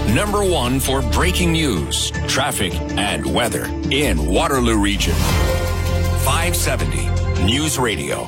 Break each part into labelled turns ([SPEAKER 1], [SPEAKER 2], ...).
[SPEAKER 1] Number one for breaking news, traffic, and weather in Waterloo Region. 570 News Radio.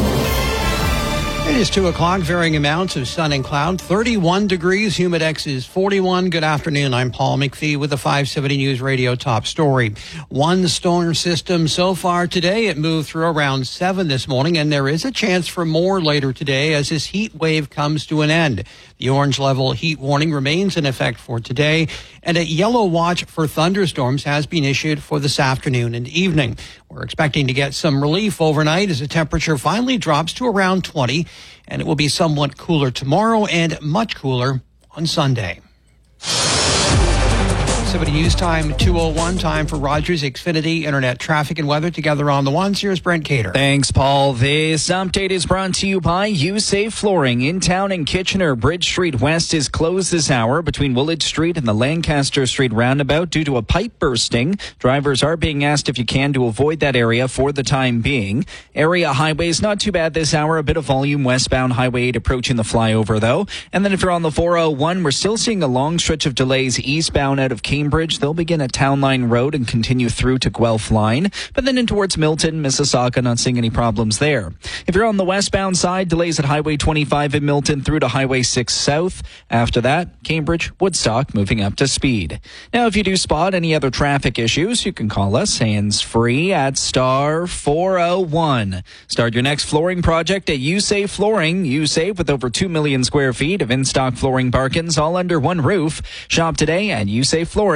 [SPEAKER 2] It is 2 o'clock, varying amounts of sun and cloud, 31 degrees, humidex is 41. Good afternoon, I'm Paul McPhee with the 570 News Radio top story. One storm system so far today. It moved through around 7 this morning, and there is a chance for more later today as this heat wave comes to an end. The orange level heat warning remains in effect for today, and a yellow watch for thunderstorms has been issued for this afternoon and evening. We're expecting to get some relief overnight as the temperature finally drops to around 20, and it will be somewhat cooler tomorrow and much cooler on Sunday. 70 News Time, 2:01, time for Rogers Xfinity Internet traffic and weather together on the ones. Here's Brent Cater.
[SPEAKER 3] Thanks, Paul. This update is brought to you by USAFE Flooring in town in Kitchener. Bridge Street West is closed this hour between Woolwich Street and the Lancaster Street roundabout due to a pipe bursting. Drivers are being asked if you can to avoid that area for the time being. Area highways not too bad this hour. A bit of volume westbound Highway 8 approaching the flyover though. And then if you're on the 401, we're still seeing a long stretch of delays eastbound out of Cambridge. They'll begin at Town Line Road and continue through to Guelph Line, but then in towards Milton, Mississauga, not seeing any problems there. If you're on the westbound side, delays at Highway 25 in Milton through to Highway 6 South. After that, Cambridge, Woodstock moving up to speed. Now, if you do spot any other traffic issues, you can call us hands-free at star 401. Start your next flooring project at USAFE Flooring. USAFE with over 2 million square feet of in-stock flooring bargains all under one roof. Shop today at usafeflooring.ca.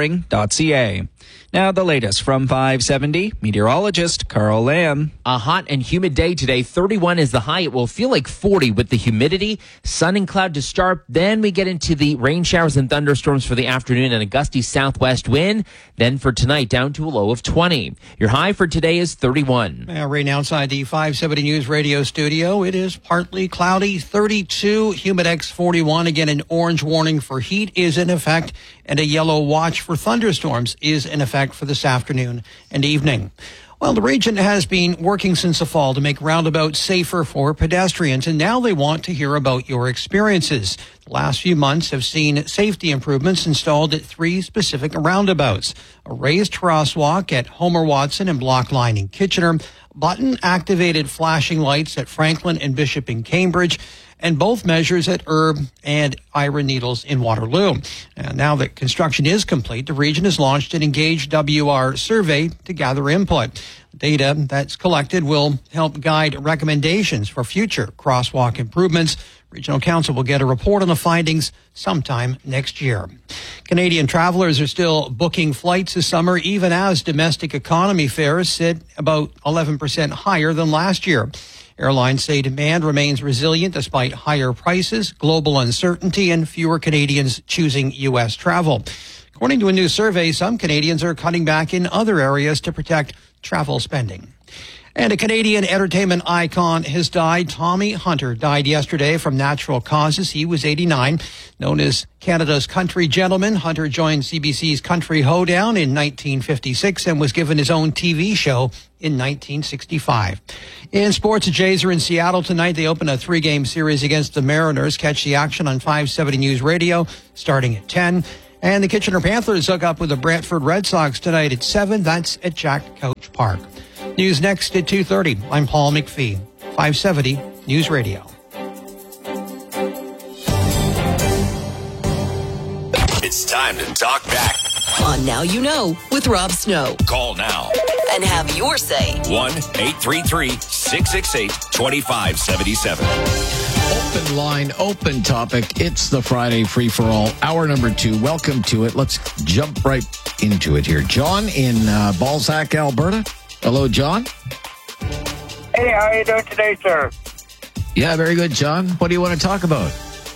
[SPEAKER 3] Now the latest from 570, meteorologist Carl Lamb.
[SPEAKER 4] A hot and humid day today. 31 is the high. It will feel like 40 with the humidity. Sun and cloud to start. Then we get into the rain showers and thunderstorms for the afternoon and a gusty southwest wind. Then for tonight, down to a low of 20. Your high for today is 31.
[SPEAKER 2] Rain outside the 570 News Radio studio. It is partly cloudy, 32, humidex 41. Again, an orange warning for heat is in effect, and a yellow watch for thunderstorms is in effect for this afternoon and evening. Well, the region has been working since the fall to make roundabouts safer for pedestrians, and now they want to hear about your experiences. The last few months have seen safety improvements installed at 3 specific roundabouts. A raised crosswalk at Homer Watson and Block Line in Kitchener, button-activated flashing lights at Franklin and Bishop in Cambridge, and both measures at Herb and Ira Needles in Waterloo. And now that construction is complete, the region has launched an Engage WR survey to gather input. Data that's collected will help guide recommendations for future crosswalk improvements. Regional Council will get a report on the findings sometime next year. Canadian travelers are still booking flights this summer, even as domestic economy fares sit about 11% higher than last year. Airlines say demand remains resilient despite higher prices, global uncertainty, and fewer Canadians choosing U.S. travel. According to a new survey, some Canadians are cutting back in other areas to protect travel spending. And a Canadian entertainment icon has died. Tommy Hunter died yesterday from natural causes. He was 89. Known as Canada's country gentleman, Hunter joined CBC's Country Hoedown in 1956 and was given his own TV show in 1965. In sports, the Jays are in Seattle tonight. They open a 3-game series against the Mariners. Catch the action on 570 News Radio starting at 10. And the Kitchener Panthers hook up with the Brantford Red Sox tonight at 7. That's at Jack Couch Park. News next at 2:30. I'm Paul McPhee, 570 News Radio.
[SPEAKER 1] It's time to talk back.
[SPEAKER 5] On Now You Know with Rob Snow.
[SPEAKER 1] Call now.
[SPEAKER 5] And have your say.
[SPEAKER 1] 1-833-668-2577.
[SPEAKER 6] Open line, open topic. It's the Friday free-for-all, hour number 2. Welcome to it. Let's jump right into it here. John in Balzac, Alberta. Hello, John.
[SPEAKER 7] Hey, how are you doing today, sir?
[SPEAKER 6] Yeah, very good, John. What do you want to talk about?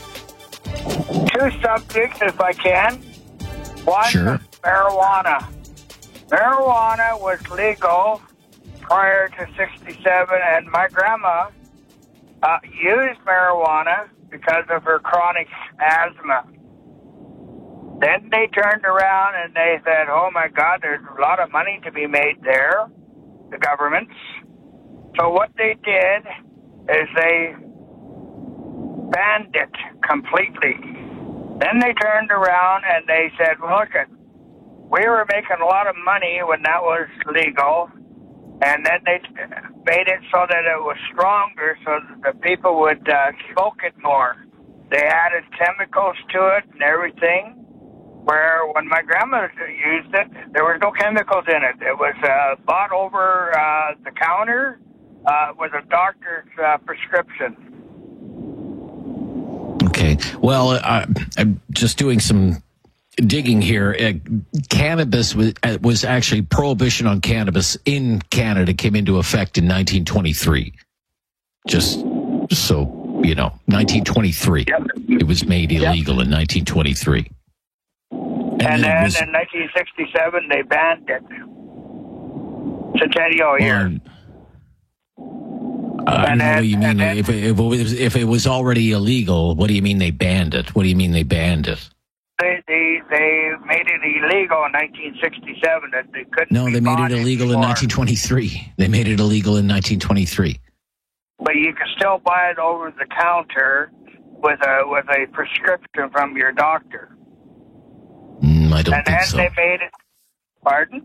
[SPEAKER 7] 2 subjects, if I can. One,
[SPEAKER 6] Sure.
[SPEAKER 7] marijuana. Marijuana was legal prior to 67, and my grandma used marijuana because of her chronic asthma. Then they turned around and they said, oh my God, there's a lot of money to be made there, the governments. So what they did is they banned it completely. Then they turned around and they said, look, we were making a lot of money when that was legal. And then they made it so that it was stronger so that the people would smoke it more. They added chemicals to it and everything, where when my grandma used it, there was no chemicals in it. It was bought over the counter with a doctor's prescription.
[SPEAKER 6] Okay. Well, I'm just doing some digging here. Cannabis was actually prohibition on cannabis in Canada came into effect in 1923. Just so you know, 1923. Yep. It was made illegal in 1923. And then in
[SPEAKER 7] 1967 they banned it. Centennial year.
[SPEAKER 6] I know what you mean. If it was already illegal, what do you mean they banned it? What do you mean they banned it?
[SPEAKER 7] They made it illegal in 1967 that they couldn't.
[SPEAKER 6] No, they made it illegal in 1923. They made it illegal in 1923.
[SPEAKER 7] But you can still buy it over the counter with a prescription from your doctor.
[SPEAKER 6] I don't think so.
[SPEAKER 7] And then they made it. Pardon?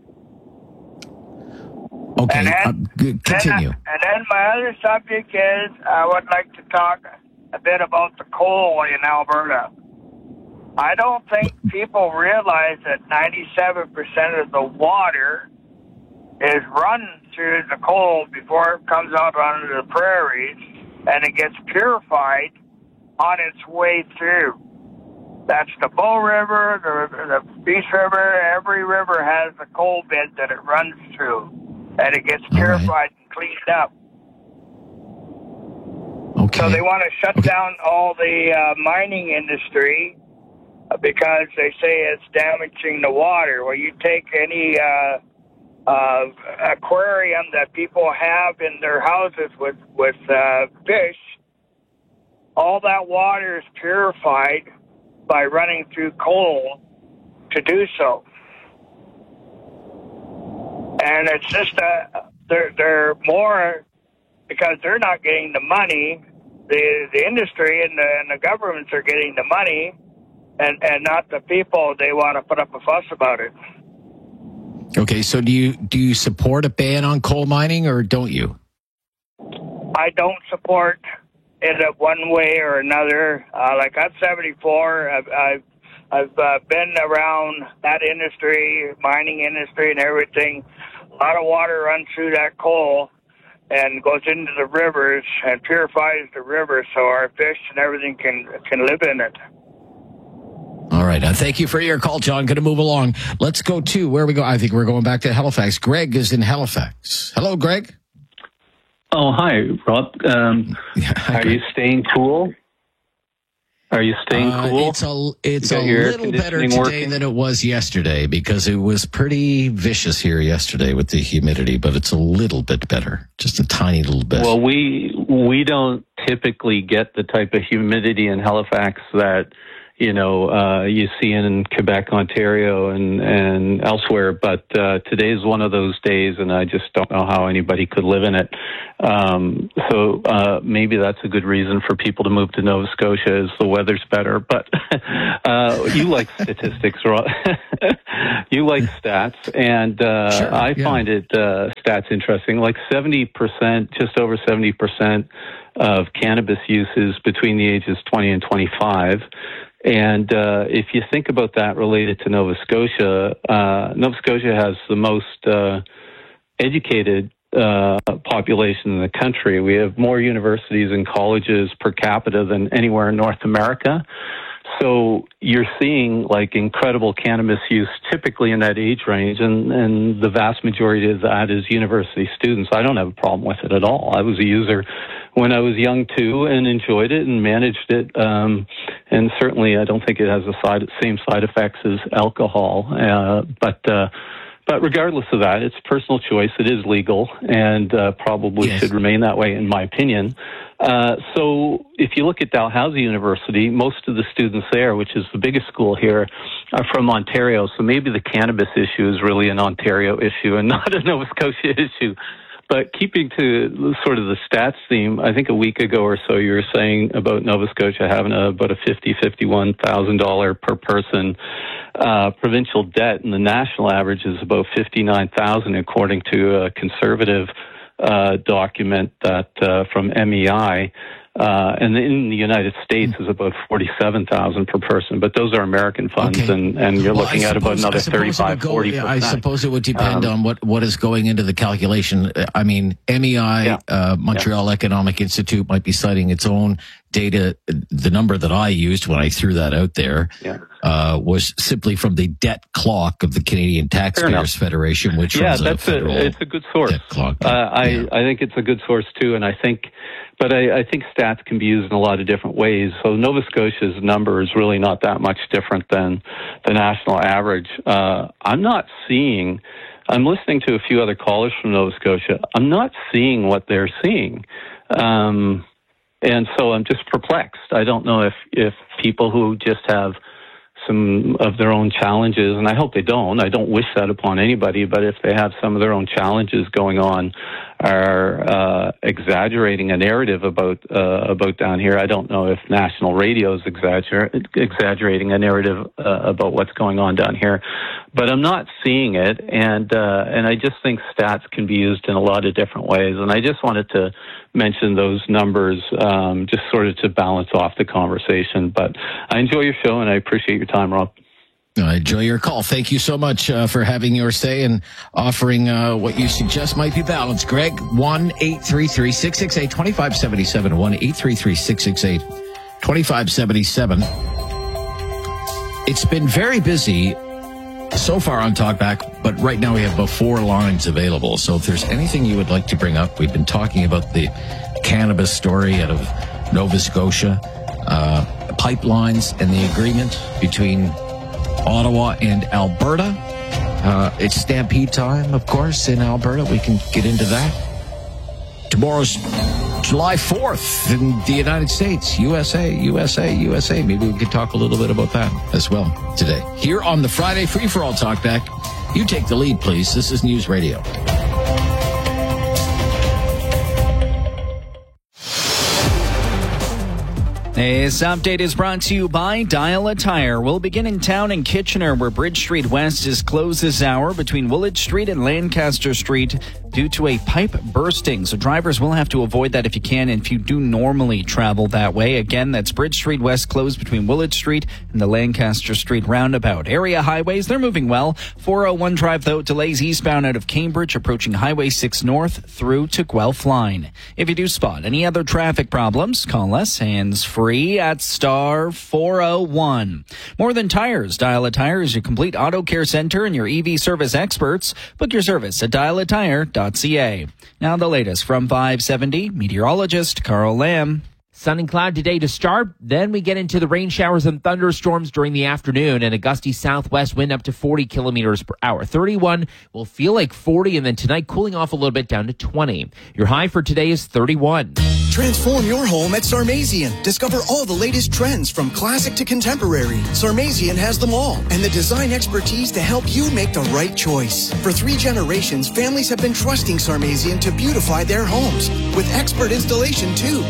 [SPEAKER 6] Okay, continue.
[SPEAKER 7] And then my other subject is I would like to talk a bit about the coal in Alberta. I don't think people realize that 97% of the water is run through the coal before it comes out onto the prairies, and it gets purified on its way through. That's the Bow River, the Peace River. Every river has a coal bed that it runs through, and it gets purified and cleaned up.
[SPEAKER 6] Okay.
[SPEAKER 7] So they want to shut down all the mining industry because they say it's damaging the water. Well, you take any aquarium that people have in their houses with fish, all that water is purified by running through coal to do so. And it's just they're more, because they're not getting the money. The industry and the governments are getting the money, and not the people. They want to put up a fuss about it.
[SPEAKER 6] Okay, so do you support a ban on coal mining, or don't you?
[SPEAKER 7] I don't support it one way or another. Like I'm 74. I've been around that industry, mining industry, and everything. A lot of water runs through that coal and goes into the rivers and purifies the rivers, so our fish and everything can live in it.
[SPEAKER 6] All right. Thank you for your call, John. Going to move along. Let's go to where we go. I think we're going back to Halifax. Greg is in Halifax. Hello, Greg.
[SPEAKER 8] Oh, hi, Rob. Are you staying cool? Are you staying cool?
[SPEAKER 6] It's a little better today than it was yesterday, because it was pretty vicious here yesterday with the humidity, but it's a little bit better, just a tiny little bit.
[SPEAKER 8] Well, we don't typically get the type of humidity in Halifax that you see in Quebec, Ontario, and elsewhere. But today's one of those days, and I just don't know how anybody could live in it. So maybe that's a good reason for people to move to Nova Scotia, is the weather's better. But you like statistics, Rob. You like stats, and
[SPEAKER 6] sure,
[SPEAKER 8] I find it stats interesting. Like 70%, just over 70% of cannabis use is between the ages 20 and 25. And if you think about that related to Nova Scotia has the most educated population in the country. We have more universities and colleges per capita than anywhere in North America. So you're seeing like incredible cannabis use typically in that age range, and the vast majority of that is university students. I don't have a problem with it at all. I was a user when I was young too, and enjoyed it and managed it. And certainly I don't think it has the same side effects as alcohol. But regardless of that, it's personal choice. It is legal, and probably should remain that way, in my opinion. So if you look at Dalhousie University, most of the students there, which is the biggest school here, are from Ontario. So maybe the cannabis issue is really an Ontario issue and not a Nova Scotia issue. But keeping to sort of the stats theme, I think a week ago or so you were saying about Nova Scotia having about a $51,000 per person provincial debt, and the national average is about $59,000, according to a conservative document that from MEI. And in the United States is about $47,000 per person, but those are American funds, and you're looking at about another 35-40%.
[SPEAKER 6] I suppose it would depend on what is going into the calculation. I mean, MEI, Montreal Economic Institute, might be citing its own data. The number that I used when I threw that out there was simply from the debt clock of the Canadian Taxpayers Federation, which is
[SPEAKER 8] it's a good source.
[SPEAKER 6] Debt clock.
[SPEAKER 8] I think it's a good source too, and I think stats can be used in a lot of different ways. So Nova Scotia's number is really not that much different than the national average. I'm listening to a few other callers from Nova Scotia. I'm not seeing what they're seeing. And so I'm just perplexed. I don't know if people who just have some of their own challenges, and I hope they don't. I don't wish that upon anybody, but if they have some of their own challenges going on, are exaggerating a narrative about down here. I don't know if national radio is exaggerating a narrative about what's going on down here, but I'm not seeing it, and I just think stats can be used in a lot of different ways, and I just wanted to mention those numbers just sort of to balance off the conversation. But I enjoy your show, and I appreciate your time, Rob.
[SPEAKER 6] I enjoy your call. Thank you so much for having your say and offering what you suggest might be balanced. Greg, 1-833-668-2577, 1-833-668-2577. It's been very busy so far on Talkback, but right now we have about 4 lines available. So if there's anything you would like to bring up, we've been talking about the cannabis story out of Nova Scotia, pipelines and the agreement between Ottawa and Alberta. It's Stampede time, of course, in Alberta. We can get into that. Tomorrow's July 4th in the United States. USA. Maybe we could talk a little bit about that as well today. Here on the Friday Free-for-All Talkback, you take the lead, please. This is News Radio.
[SPEAKER 3] This update is brought to you by Dial a Tire. We'll begin in town in Kitchener, where Bridge Street West is closed this hour between Willard Street and Lancaster Street due to a pipe bursting. So drivers will have to avoid that if you can, and if you do normally travel that way. Again, that's Bridge Street West closed between Willard Street and the Lancaster Street roundabout. Area highways, they're moving well. 401 Drive, though, delays eastbound out of Cambridge, approaching Highway 6 North through to Guelph Line. If you do spot any other traffic problems, call us hands-free at star 401. More Than Tires. Dial a Tire is your complete auto care center and your EV service experts. Book your service at dialatire.ca. Now the latest from 570, meteorologist Carl Lamb.
[SPEAKER 4] Sun and cloud today to start. Then we get into the rain showers and thunderstorms during the afternoon, and a gusty southwest wind up to 40 kilometers per hour. 31 will feel like 40, and then tonight cooling off a little bit down to 20. Your high for today is 31.
[SPEAKER 9] Transform your home at Sarmazian. Discover all the latest trends from classic to contemporary. Sarmazian has them all and the design expertise to help you make the right choice. For 3 generations, families have been trusting Sarmazian to beautify their homes with expert installation too.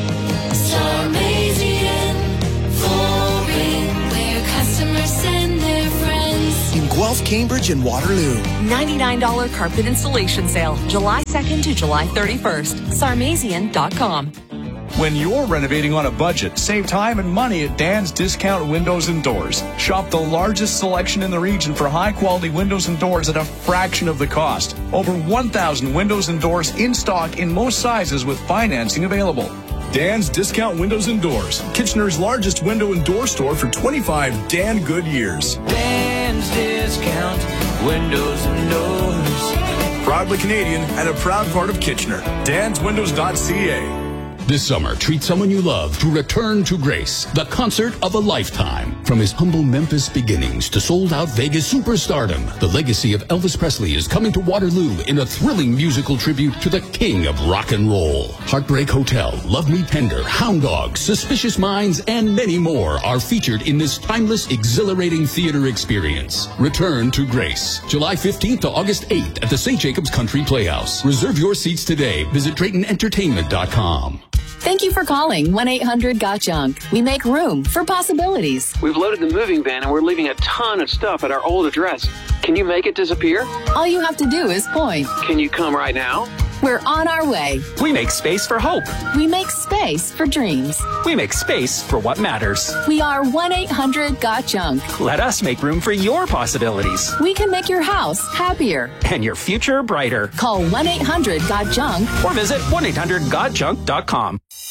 [SPEAKER 10] Sarmazian Flooring, where customers send their friends.
[SPEAKER 9] In Guelph, Cambridge, and Waterloo.
[SPEAKER 11] $99 carpet installation sale, July 2nd to July 31st. Sarmazian.com.
[SPEAKER 12] When you're renovating on a budget, save time and money at Dan's Discount Windows and Doors. Shop the largest selection in the region for high-quality windows and doors at a fraction of the cost. Over 1,000 windows and doors in stock in most sizes with financing available.
[SPEAKER 13] Dan's Discount Windows and Doors, Kitchener's largest window and door store for 25 Dan good years.
[SPEAKER 14] Dan's Discount Windows and Doors.
[SPEAKER 13] Proudly Canadian and a proud part of Kitchener. DansWindows.ca.
[SPEAKER 15] This summer, treat someone you love to Return to Grace, the concert of a lifetime. From his humble Memphis beginnings to sold-out Vegas superstardom, the legacy of Elvis Presley is coming to Waterloo in a thrilling musical tribute to the king of rock and roll. Heartbreak Hotel, Love Me Tender, Hound Dogs, Suspicious Minds, and many more are featured in this timeless, exhilarating theater experience. Return to Grace, July 15th to August 8th at the St. Jacobs Country Playhouse. Reserve your seats today. Visit DraytonEntertainment.com.
[SPEAKER 16] Thank you for calling 1-800-GOT-JUNK. We make room for possibilities.
[SPEAKER 17] We've loaded the moving van and we're leaving a ton of stuff at our old address. Can you make it disappear?
[SPEAKER 16] All you have to do is point.
[SPEAKER 17] Can you come right now?
[SPEAKER 16] We're on our way.
[SPEAKER 18] We make space for hope.
[SPEAKER 16] We make space for dreams.
[SPEAKER 18] We make space for what matters.
[SPEAKER 16] We are 1-800-GOT-JUNK.
[SPEAKER 18] Let us make room for your possibilities.
[SPEAKER 16] We can make your house happier.
[SPEAKER 18] And your future brighter.
[SPEAKER 16] Call 1-800-GOT-JUNK.
[SPEAKER 18] Or visit 1-800-GOTJUNK.com.